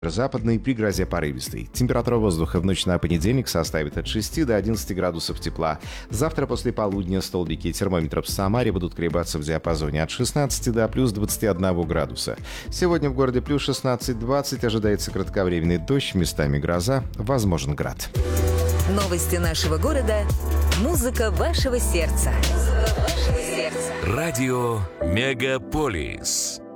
Западный при грозе порывистой. Температура воздуха в ночь на понедельник составит от 6 до 11 градусов тепла. Завтра после полудня столбики термометров в Самаре будут колебаться в диапазоне от 16 до плюс 21 градуса. Сегодня в городе плюс 16-20, ожидается кратковременный дождь, местами гроза, возможен град. Новости нашего города. Музыка вашего сердца. Радио Мегаполис.